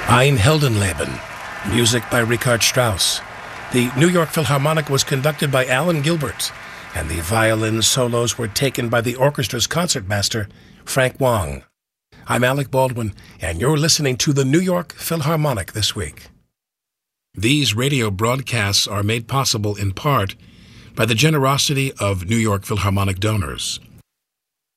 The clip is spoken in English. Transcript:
Ein Heldenleben, music by Richard Strauss. The New York Philharmonic was conducted by Alan Gilbert, and the violin solos were taken by the orchestra's concertmaster, Frank Wong. I'm Alec Baldwin, and you're listening to the New York Philharmonic this week. These radio broadcasts are made possible in part by the generosity of New York Philharmonic donors.